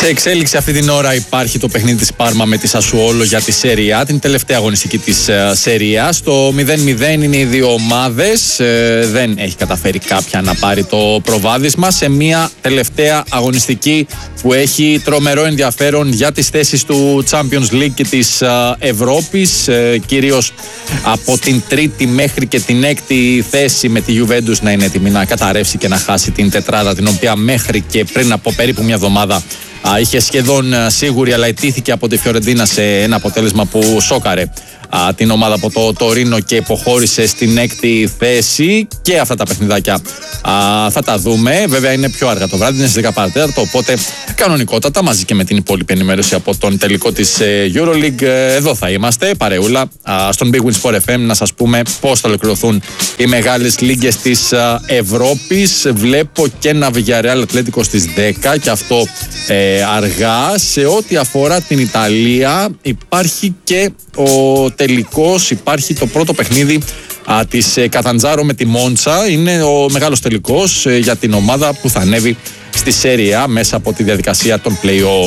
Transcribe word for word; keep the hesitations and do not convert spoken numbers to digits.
Σε εξέλιξη αυτή την ώρα υπάρχει το παιχνίδι της Πάρμα με τη Σασουόλο για τη Serie A, την τελευταία αγωνιστική της Serie A. Στο μηδέν μηδέν είναι οι δύο ομάδες. Ε, δεν έχει καταφέρει κάποια να πάρει το προβάδισμα σε μια τελευταία αγωνιστική που έχει τρομερό ενδιαφέρον για τις θέσεις του Champions League και της Ευρώπης, ε, κυρίως από την τρίτη μέχρι και την έκτη θέση, με τη Juventus να είναι έτοιμη να καταρρεύσει και να χάσει την τετράδα, την οποία μέχρι και πριν από περίπου μια εβδομάδα Α, είχε σχεδόν σίγουρη, αλλά ετήθηκε από τη Φιωρεντίνα σε ένα αποτέλεσμα που σόκαρε α, την ομάδα από το Τωρίνο και υποχώρησε στην έκτη θέση. Και αυτά τα παιχνιδάκια α, θα τα δούμε. Βέβαια είναι πιο αργά το βράδυ, είναι στις δέκα παρά τέταρτο, οπότε κανονικότατα μαζί και με την υπόλοιπη ενημέρωση από τον τελικό της EuroLeague εδώ θα είμαστε παρεούλα α, στον Big Win Sport εφ εμ να σας πούμε πώς θα ολοκληρωθούν οι μεγάλες λίγκες της α, Ευρώπης. Βλέπω και ένα Villarreal Ατλέτικο στις δέκα και αυτό ε, αργά. Σε ό,τι αφορά την Ιταλία υπάρχει και ο τελικός, υπάρχει το πρώτο παιχνίδι α, της ε, Καταντζάρο με τη Μόντσα. Είναι ο μεγάλος τελικός ε, για την ομάδα που θα ανέβει στη Serie A μέσα από τη διαδικασία των play-off.